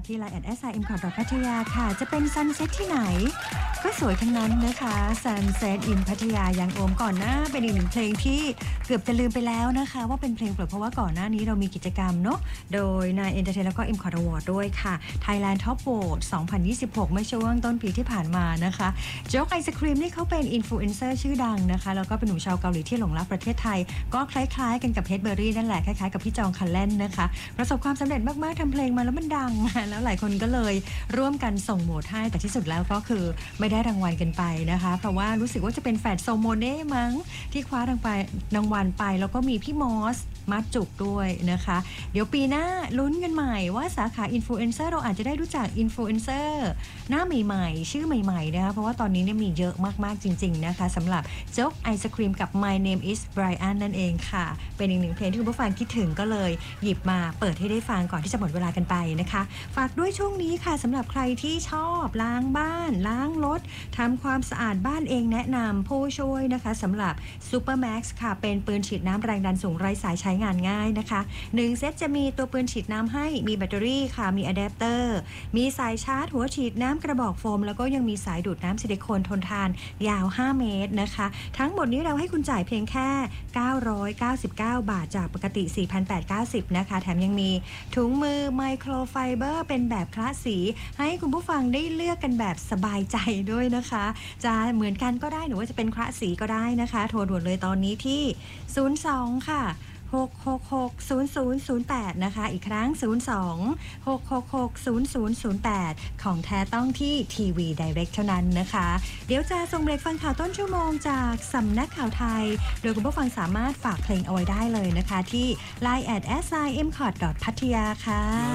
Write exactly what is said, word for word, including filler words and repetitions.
ที่ ไลน์ แอท แอส ไอ เอ็ม คอร์ท พัทยาค่ะจะเป็นซันเซ็ตที่ไหนก็สวยทั้งนั้นนะคะ Sunset in พัทยายังโอมก่อนหน้าเป็นอีกหนึ่งเพลงที่เกือบจะลืมไปแล้วนะคะว่าเป็นเพลงโปรดเพราะว่าก่อนหน้านี้เรามีกิจกรรมเนาะโดยนาย Entertain แล้วก็ เอ็ม คอร์ท Award ด้วยค่ะ Thailand Top Vote สองพันยี่สิบหกเมื่อช่วงต้นปีที่ผ่านมานะคะโจ๊กไอศครีมนี่เขาเป็นอินฟลูเอนเซอร์ชื่อดังนะคะแล้วก็เป็นหนุ่มชาวเกาหลีที่หลงรักประเทศไทยก็คล้ายๆกันกับเฮดเบอร์รี่นั่นแหละคล้ายๆกับพี่จองคันแลนนะคะประสบความสำเร็จมากๆทำเพลงมาแล้วมันดังแล้วหลายคนก็เลยร่วมกันส่งโหวตให้แต่ที่สุดแล้วก็คือไม่ได้รางวัลกันไปนะคะเพราะว่ารู้สึกว่าจะเป็นแฝดโซโมเน่มั้งที่คว้ารางวัลรางวัลไปแล้วก็มีพี่มอสมัดจุกด้วยนะคะเดี๋ยวปีหน้าลุ้นกันใหม่ว่าสาขาอินฟลูเอนเซอร์เราอาจจะได้รู้จักอินฟลูเอนเซอร์หน้าใหม่ๆชื่อใหม่ๆนะคะเพราะว่าตอนนี้เนี่ยมีเยอะมากๆจริงๆนะคะสำหรับโจ๊กไอศครีมกับ My Name is Brian นั่นเองค่ะเป็นอีกหนึ่งเพลงที่คุณผู้ฟังคิดถึงก็เลยหยิบมาเปิดให้ได้ฟังก่อนที่จะหมดเวลากันไปนะคะฝากด้วยช่วงนี้ค่ะสำหรับใครที่ชอบล้างบ้านล้างรถทำความสะอาดบ้านเองแนะนำผู้ช่วยนะคะสำหรับ Super Max ค่ะเป็นปืนฉีดน้ำแรงดันสูงไร้สายใช้งานง่ายนะคะหนึ่งเซตจะมีตัวปืนฉีดน้ำให้มีแบตเตอรี่ค่ะมีอะแดปเตอร์มีสายชาร์จหัวฉีดน้ำกระบอกโฟมแล้วก็ยังมีสายดูดน้ำซิลิโคนทนทานยาวห้าเมตรนะคะทั้งหมดนี้เราให้คุณจ่ายเพียงแค่เก้าร้อยเก้าสิบเก้าบาทจากปกติ สี่พันแปดร้อยเก้าสิบ นะคะแถมยังมีถุงมือไมโครไฟเบอร์เป็นแบบคลาสสีให้คุณผู้ฟังได้เลือกกันแบบสบายใจด้วยนะคะจะเหมือนกันก็ได้หรือว่าจะเป็นคลาสสีก็ได้นะคะโทรด่วนเลยตอนนี้ที่ศูนย์ สอง ค่ะหก หก หก ศูนย์ ศูนย์ ศูนย์ แปดนะคะอีกครั้งศูนย์ สอง หก หก หก ศูนย์ ศูนย์ ศูนย์ แปดของแท้ต้องที่ทีวี Direct เท่านั้นนะคะเดี๋ยวจะส่งเบรกฟังข่าวต้นชั่วโมงจากสำนักข่าวไทยโดยคุณผู้ฟังสามารถฝากเพลงเอาไว้ได้เลยนะคะที่ ไลน์ แอท แอส ไอ เอ็ม คอร์ท พัทยาค่ะ